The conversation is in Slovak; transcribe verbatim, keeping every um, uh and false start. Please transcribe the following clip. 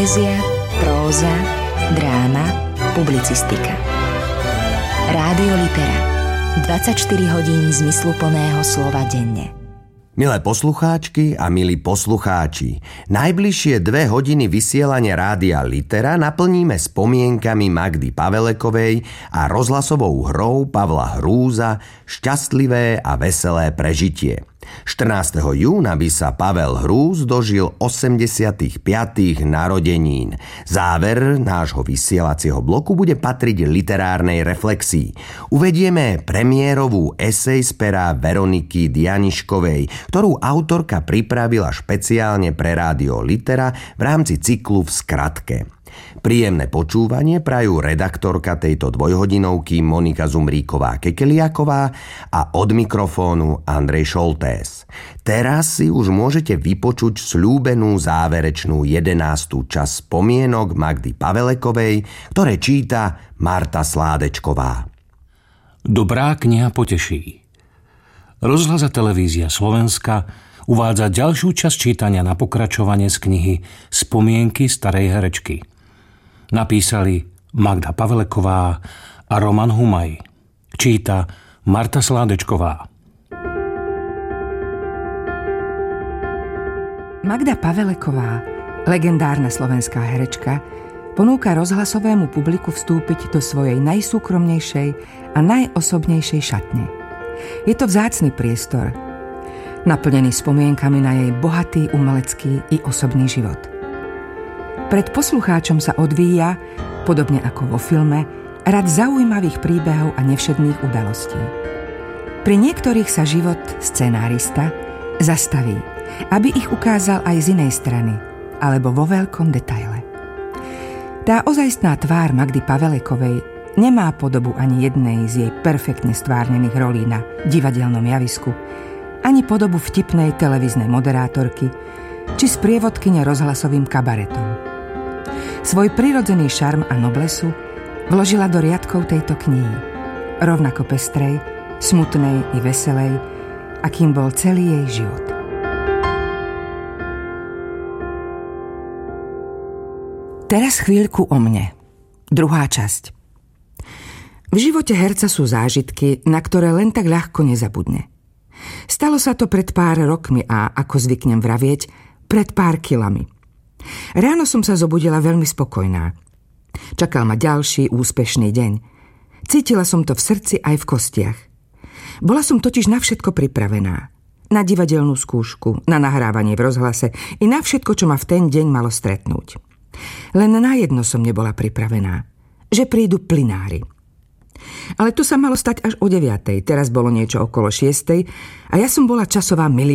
Poézia, próza, dráma, publicistika. Rádio Litera. dvadsaťštyri hodín zmysluplného slova denne. Milé poslucháčky a milí poslucháči, najbližšie dve hodiny vysielania Rádia Litera naplníme spomienkami Magdy Pavelekovej a rozhlasovou hrou Pavla Hrúza Šťastlivé a veselé prežitie. štrnásteho júna by sa Pavel Hrúz dožil osemdesiatych narodenín. Záver nášho vysielacieho bloku bude patriť literárnej reflexii. Uvedieme premiérovú esej z pera Veroniky Dianiškovej, ktorú autorka pripravila špeciálne pre Rádio Litera v rámci cyklu V skratke. Príjemné počúvanie prajú redaktorka tejto dvojhodinovky Monika Zumríková-Kekeliaková a od mikrofónu Andrej Šoltés. Teraz si už môžete vypočuť sľúbenú záverečnú jedenástu časť spomienok Magdy Pavelekovej, ktoré číta Marta Sládečková. Dobrá kniha poteší. Rozhlas a televízia Slovenska uvádza ďalšiu časť čítania na pokračovanie z knihy Spomienky starej herečky. Napísali Magda Paveleková a Roman Humaj. Číta Marta Sládečková. Magda Paveleková, legendárna slovenská herečka, ponúka rozhlasovému publiku vstúpiť do svojej najsúkromnejšej a najosobnejšej šatne. Je to vzácny priestor, naplnený spomienkami na jej bohatý umelecký i osobný život. Pred poslucháčom sa odvíja, podobne ako vo filme, rad zaujímavých príbehov a nevšedných udalostí. Pri niektorých sa život scenárista zastaví, aby ich ukázal aj z inej strany, alebo vo veľkom detaile. Tá ozajstná tvár Magdy Pavelekovej nemá podobu ani jednej z jej perfektne stvárnených rolí na divadelnom javisku, ani podobu vtipnej televíznej moderátorky, či sprievodkyne rozhlasovým kabaretom. Svoj prirodzený šarm a noblesu vložila do riadkov tejto knihy, rovnako pestrej, smutnej i veselej, akým bol celý jej život. Teraz chvíľku o mne. Druhá časť. V živote herca sú zážitky, na ktoré len tak ľahko nezabudne. Stalo sa to pred pár rokmi a, ako zvyknem vravieť, pred pár kilami. Ráno som sa zobudila veľmi spokojná. Čakal ma ďalší úspešný deň. Cítila som to v srdci aj v kostiach. Bola som totiž na všetko pripravená. Na divadelnú skúšku, na nahrávanie v rozhlase i na všetko, čo ma v ten deň malo stretnúť. Len na jedno som nebola pripravená. Že prídu plynári. Ale to sa malo stať až o deviatej, teraz bolo niečo okolo šiestej a ja som bola časová milionára.